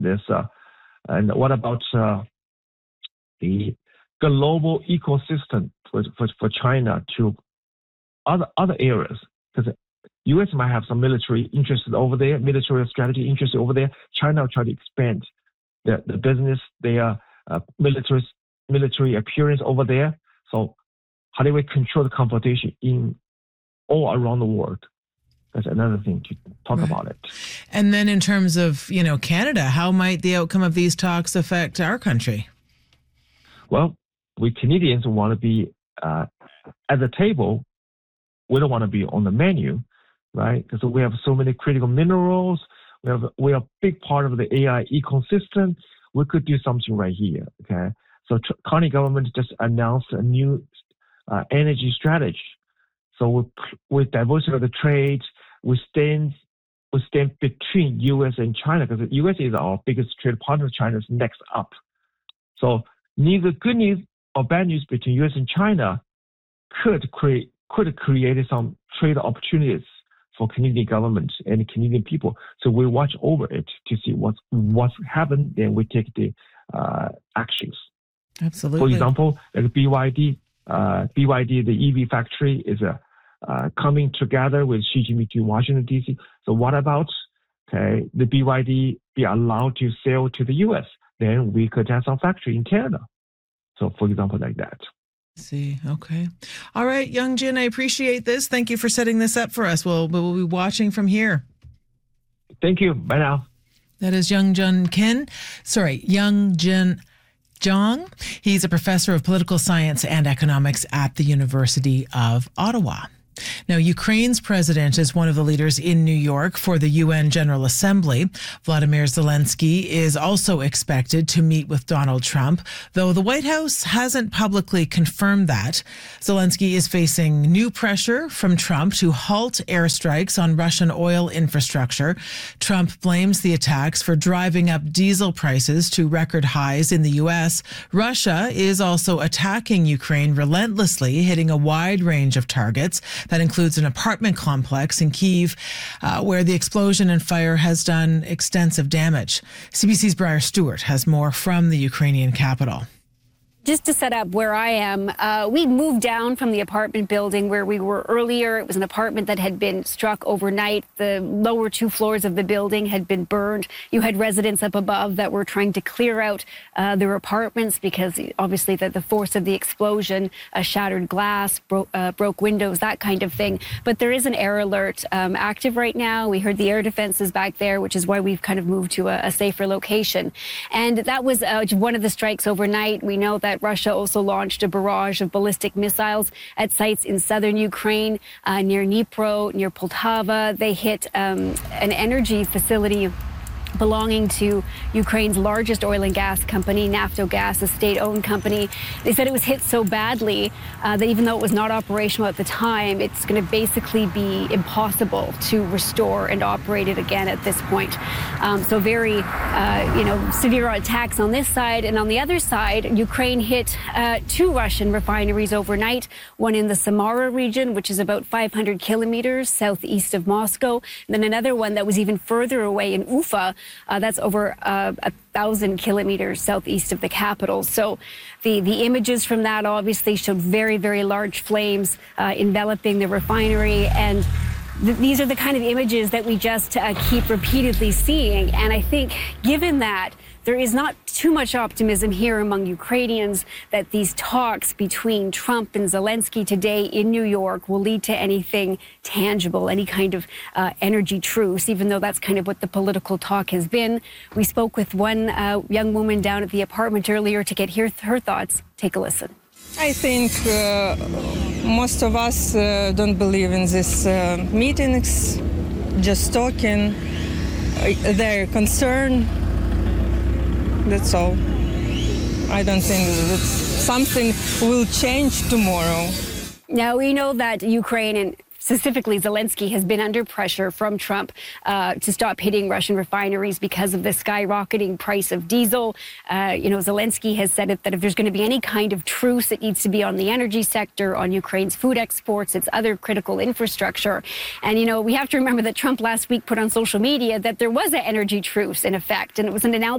And what about the global ecosystem for China to other areas? Because U.S. might have some military interest over there, military strategy interest over there. China will try to expand the business, their military appearance over there. So how do we control the competition in all around the world? That's another thing to talk about it. And then in terms of, Canada, how might the outcome of these talks affect our country? Well, we Canadians want to be at the table. We don't want to be on the menu, right? Because we have so many critical minerals. We are a big part of the AI ecosystem. We could do something right here, okay? So county government just announced a new energy strategy. So we diversify the trade. We stand between U.S. and China because the U.S. is our biggest trade partner. China is next up. So neither good news or bad news between U.S. and China could create some trade opportunities for Canadian government and Canadian people. So we watch over it to see what's happened. Then we take the actions. Absolutely. For example, like BYD, the EV factory is coming together with Xi Jinping to Washington, D.C. So what about the BYD be allowed to sell to the U.S.? Then we could have some factory in Canada. So for example, like that. See, okay. All right, Young Jin, I appreciate this. Thank you for setting this up for us. We'll be watching from here. Thank you. Bye now. That is Young Jin Zhang. He's a professor of political science and economics at the University of Ottawa. Now, Ukraine's president is one of the leaders in New York for the UN General Assembly. Vladimir Zelensky is also expected to meet with Donald Trump, though the White House hasn't publicly confirmed that. Zelensky is facing new pressure from Trump to halt airstrikes on Russian oil infrastructure. Trump blames the attacks for driving up diesel prices to record highs in the U.S. Russia is also attacking Ukraine relentlessly, hitting a wide range of targets. That includes an apartment complex in Kyiv, where the explosion and fire has done extensive damage. CBC's Briar Stewart has more from the Ukrainian capital. Just to set up where I am, we moved down from the apartment building where we were earlier. It was an apartment that had been struck overnight. The lower two floors of the building had been burned. You had residents up above that were trying to clear out their apartments because obviously the force of the explosion shattered glass, broke windows, that kind of thing. But there is an air alert active right now. We heard the air defenses back there, which is why we've kind of moved to a safer location. And that was one of the strikes overnight. We know that Russia also launched a barrage of ballistic missiles at sites in southern Ukraine, near Dnipro, near Poltava. They hit an energy facility belonging to Ukraine's largest oil and gas company, Naftogaz, a state-owned company. They said it was hit so badly that even though it was not operational at the time, it's going to basically be impossible to restore and operate it again at this point. So very, severe attacks on this side. And on the other side, Ukraine hit two Russian refineries overnight, one in the Samara region, which is about 500 kilometers southeast of Moscow, and then another one that was even further away in Ufa. That's over 1,000 kilometers southeast of the capital. So the images from that obviously showed very, very large flames enveloping the refinery. And these are the kind of images that we just keep repeatedly seeing. And I think given that, there is not too much optimism here among Ukrainians that these talks between Trump and Zelensky today in New York will lead to anything tangible, any kind of energy truce, even though that's kind of what the political talk has been. We spoke with one young woman down at the apartment earlier to get her thoughts. Take a listen. I think most of us don't believe in these meetings, just talking, their concern. That's all. I don't think that something will change tomorrow. Now, we know that Ukraine and specifically Zelensky has been under pressure from Trump to stop hitting Russian refineries because of the skyrocketing price of diesel. Zelensky has said that if there's going to be any kind of truce, it needs to be on the energy sector, on Ukraine's food exports, its other critical infrastructure. And, we have to remember that Trump last week put on social media that there was an energy truce in effect, and it was an announcement